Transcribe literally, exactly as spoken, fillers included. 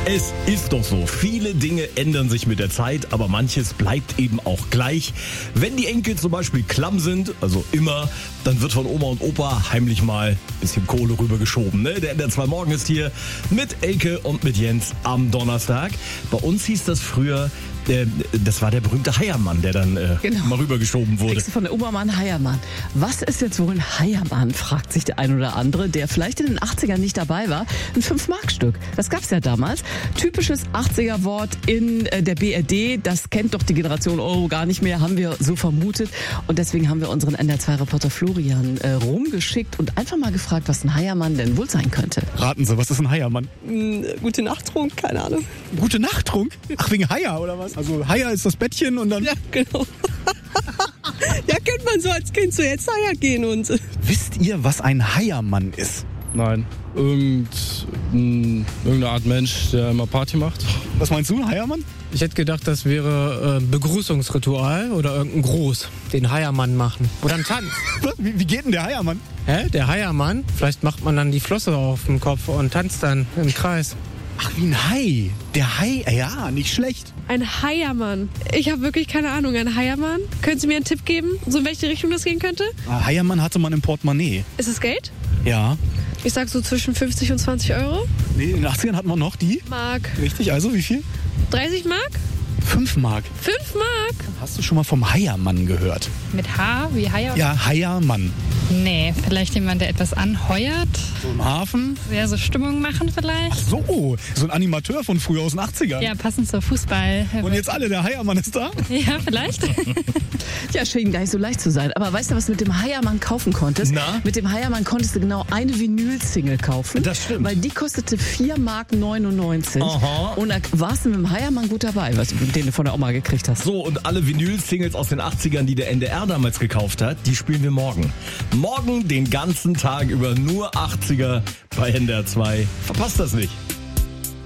Es ist doch so, viele Dinge ändern sich mit der Zeit, aber manches bleibt eben auch gleich. Wenn die Enkel zum Beispiel klamm sind, also immer, dann wird von Oma und Opa heimlich mal ein bisschen Kohle rübergeschoben. Ne? Der N D R zwei Morgen ist hier mit Elke und mit Jens am Donnerstag. Bei uns hieß das früher, äh, das war der berühmte Heiermann, der dann äh, genau. mal rübergeschoben wurde. Von der Obermann Heiermann. Was ist jetzt wohl ein Heiermann, fragt sich der ein oder andere, der vielleicht in den achtzigern nicht dabei war. Ein fünf Mark Stück. Das gab's ja damals. Typisches achtziger-Wort in äh, der B R D. Das kennt doch die Generation Euro gar nicht mehr, haben wir so vermutet. Und deswegen haben wir unseren N D R zwei Reporter Florian äh, rumgeschickt und einfach mal gefragt, was ein Heiermann denn wohl sein könnte. Raten Sie, was ist ein Heiermann? Hm, gute Nachttrunk, keine Ahnung. Gute Nachttrunk? Ach, wegen Heier oder was? Also Heier ist das Bettchen und dann... Ja, genau. Ja, kennt man so als Kind so jetzt Heier gehen und... Wisst ihr, was ein Heiermann ist? Nein. Irgend, mh, irgendeine Art Mensch, der immer Party macht. Was meinst du, Heiermann? Ich hätte gedacht, das wäre ein Begrüßungsritual oder irgendein Gruß, den Heiermann machen. Oder ein Tanz. Wie, wie geht denn der Heiermann? Hä? Der Heiermann? Vielleicht macht man dann die Flosse auf dem Kopf und tanzt dann im Kreis. Ach, wie ein Hai. Der Hai, ja, nicht schlecht. Ein Heiermann. Ich habe wirklich keine Ahnung. Ein Heiermann? Können Sie mir einen Tipp geben, so in welche Richtung das gehen könnte? Ah, Heiermann hatte man im Portemonnaie. Ist es Geld? Ja. Ich sag so zwischen fünfzig und zwanzig Euro. Nee, in den achtzigern hatten wir noch die. Mark. Richtig, also wie viel? dreißig Mark? Fünf Mark. Fünf Mark? Hast du schon mal vom Heiermann gehört? Mit H wie Haier? Ja, Heiermann. Nee, vielleicht jemand, der etwas anheuert. So im Hafen? Ja, so Stimmung machen vielleicht. Ach so, so ein Animateur von früher aus den achtzigern. Ja, passend zur Fußball. Und jetzt alle, der Heiermann ist da? Ja, vielleicht. Ja, schien gar nicht so leicht zu sein. Aber weißt du, was du mit dem Heiermann kaufen konntest? Na? Mit dem Heiermann konntest du genau eine Vinyl-Single kaufen. Das stimmt. Weil die kostete vier Mark neunundneunzig. Aha. Und da warst du mit dem Heiermann gut dabei, was, den du von der Oma gekriegt hast. So, und alle Vinyl-Singles aus den achtzigern, die der N D R damals gekauft hat, die spielen wir morgen. Morgen den ganzen Tag über nur achtziger bei N D R zwei. Verpasst das nicht.